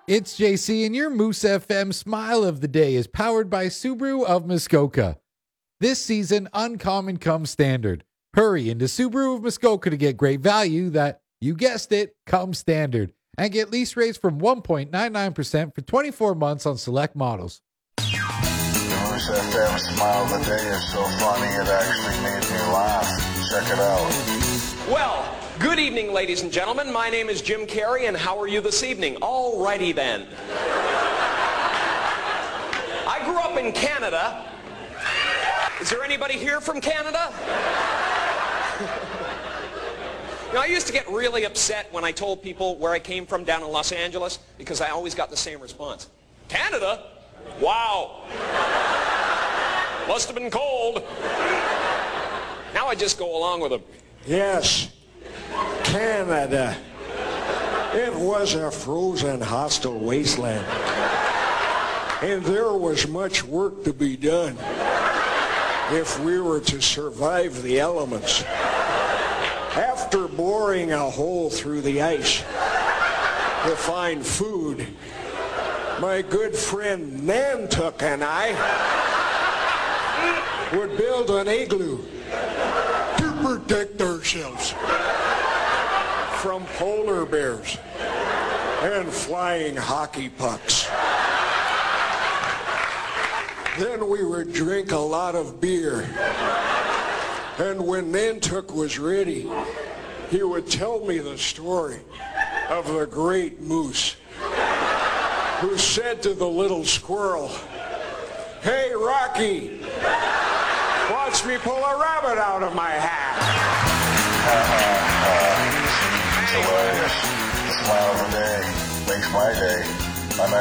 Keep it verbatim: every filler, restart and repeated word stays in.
It's J C, and your Moose F M Smile of the Day is powered by Subaru of Muskoka. This season, uncommon comes standard. Hurry into Subaru of Muskoka to get great value that, you guessed it, comes standard. And get lease rates from one point nine nine percent for twenty-four months on select models. The Moose F M Smile of the Day is so funny it actually made me laugh. Check it out. Well, good evening, ladies and gentlemen. My name is Jim Carrey, and how are you this evening? Alrighty then. I grew up in Canada. Is there anybody here from Canada? You know, I used to get really upset when I told people where I came from down in Los Angeles because I always got the same response. Canada? Wow. Must have been cold. Now I just go along with them. Yes, Canada. It was a frozen, hostile wasteland. And there was much work to be done if we were to survive the elements. After boring a hole through the ice to find food, my good friend Nantuk and I would build an igloo to protect ourselves from polar bears and flying hockey pucks. Then we would drink a lot of beer. And when Nantuk was ready, he would tell me the story of the great moose who said to the little squirrel, "Hey, Rocky, watch me pull a rabbit out of my hat." It's hilarious. The Smile of the Day makes my day. I'm